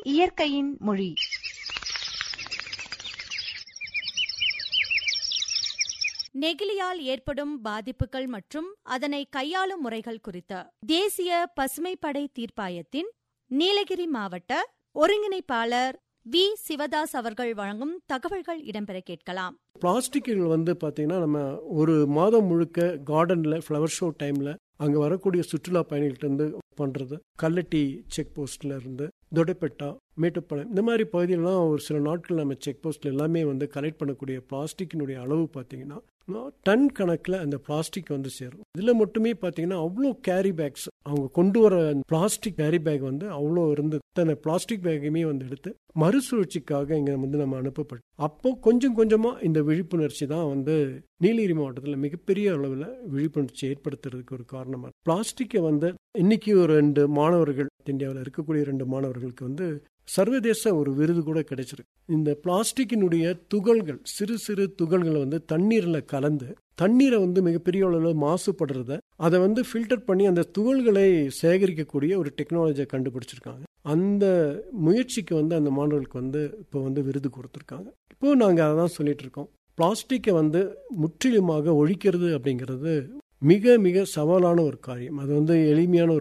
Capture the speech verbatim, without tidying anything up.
இயற்கையின் மொழி. நெகிழியால் ஏற்படும் பாதிப்புகள் மற்றும் அதனை கையாளும் முறைகள் குறித்து தேசிய பசுமைப்படை தீர்ப்பாயத்தின் நீலகிரி மாவட்ட ஒருங்கிணைப்பாளர் வி சிவதாஸ் அவர்கள் வழங்கும் தகவல்கள் இடம்பெற கேட்கலாம். பிளாஸ்டிக்குகள் வந்து பார்த்தீங்கன்னா, நம்ம ஒரு மாதம் முழுக்க கார்டனில் ஃப்ளவர் ஷோ டைமில் அங்கே வரக்கூடிய சுற்றுலா பயணிகள்ட்ட இருந்து பண்ணுறது, கல்லட்டி செக் போஸ்ட்ல இருந்து தொடைப்பெட்டா, மேட்டுப்பாளையம் இந்த மாதிரி பகுதிகளெலாம் ஒரு சில நாட்கள் நம்ம செக் போஸ்ட்ல எல்லாமே வந்து கலெக்ட் பண்ணக்கூடிய பிளாஸ்டிக்கினுடைய அளவு பார்த்தீங்கன்னா டன் கணக்கில் அந்த பிளாஸ்டிக் வந்து சேரும். இதில் மட்டுமே பார்த்தீங்கன்னா அவ்வளோ கேரி பேக்ஸ் அவங்க கொண்டு வர பிளாஸ்டிக் கேரி பேக் வந்து அவ்வளோ இருந்து தன்னை பிளாஸ்டிக் பேக்கையுமே வந்து எடுத்து மறுசுழற்சிக்காக இங்கே வந்து நம்ம அனுப்பப்பட்டோம். அப்போ கொஞ்சம் கொஞ்சமாக இந்த விழிப்புணர்ச்சி தான் வந்து நீலகிரி மாவட்டத்தில் மிகப்பெரிய அளவில் விழிப்புணர்ச்சி ஏற்படுத்துறதுக்கு ஒரு காரணமாக. பிளாஸ்டிக்கை வந்து இன்னைக்கு ஒரு ரெண்டு மாணவர்கள், இந்தியாவில் இருக்கக்கூடிய ரெண்டு மாணவர்களுக்கு வந்து சர்வதேச ஒரு விருது கூட கிடைச்சிருக்கு. இந்த பிளாஸ்டிக்கினுடைய துகள்கள், சிறு சிறு துகள்களை வந்து தண்ணீரில் கலந்து தண்ணீரை வந்து மிகப்பெரிய அளவில் மாசுபடுறத அதை வந்து ஃபில்டர் பண்ணி அந்த துகள்களை சேகரிக்கக்கூடிய ஒரு டெக்னாலஜியை கண்டுபிடிச்சிருக்காங்க. அந்த முயற்சிக்கு வந்து அந்த மாணவர்களுக்கு வந்து இப்போ வந்து விருது கொடுத்துருக்காங்க. இப்போ நாங்கள் அதை தான் சொல்லிட்டு இருக்கோம். பிளாஸ்டிக்கை வந்து முற்றிலுமாக ஒழிக்கிறது அப்படிங்கிறது மிக மிக சவாலான ஒரு காரியம். அது வந்து எளிமையான ஒரு